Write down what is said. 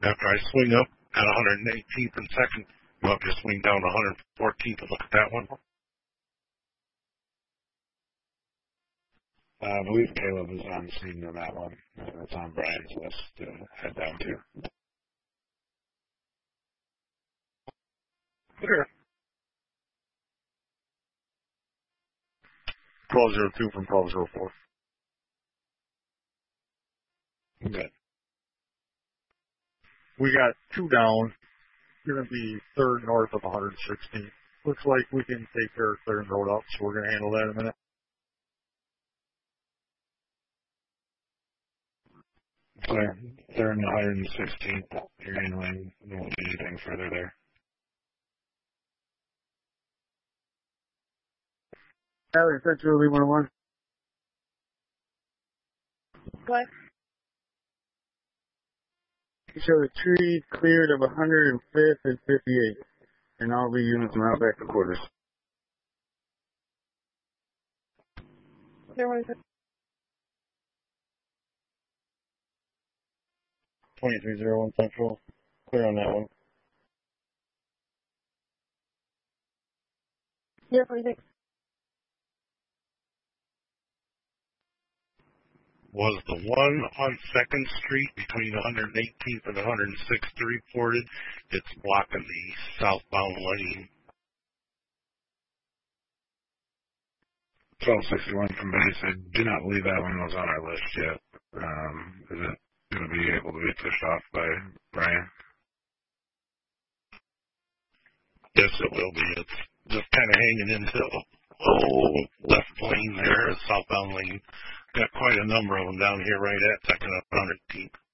After I swing up at 118th and 2nd, you have to swing down to 114th and look at that one. I believe Caleb is on scene on that one. It's on Brian's list to head down to. Sure. 1202 from 1204. Good. We got 2 down. You're going to be 3rd north of 116th. Looks like we can take care of clearing the road up, so we're going to handle that in a minute. They're in the 116th. You're handling. There won't be anything further there. Allie, essentially 101. What? You show the tree cleared of 105th and 58th, and all the units are out back to quarters. There was a 2301 Central. Clear on that one. 046. Was the one on 2nd Street between 118th and 106th reported? It's blocking the southbound lane. 1261 from base. I do not believe that one was on our list yet. Is it going to be able to be pushed off by Brian? Yes, it will be. It's just kind of hanging into the left lane there, southbound lane. Got quite a number of them down here right at 2nd and 118th.